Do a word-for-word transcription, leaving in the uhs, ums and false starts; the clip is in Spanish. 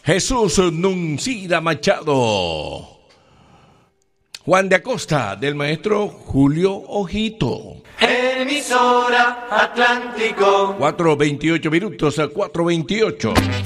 Jesús Nuncida Machado. Juan de Acosta, del maestro Julio Ojito. Emisora Atlántico. cuatro veintiocho minutos a cuatro veintiocho.